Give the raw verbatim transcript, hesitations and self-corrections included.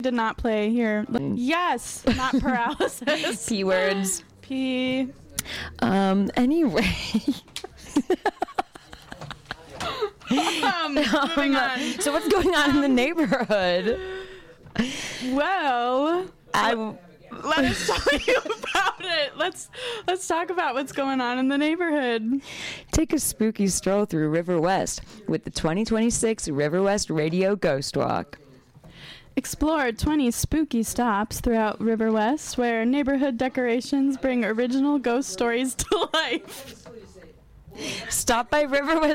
did not play here. Yes, not paralysis. P words. P. Um, anyway. um, moving on. So what's going on in the neighborhood? Well, I... let us tell you about it. Let's let's talk about what's going on in the neighborhood. Take a spooky stroll through River West with the twenty twenty-six River West Radio Ghost Walk. Explore twenty spooky stops throughout River West where neighborhood decorations bring original ghost stories to life. Stop by River West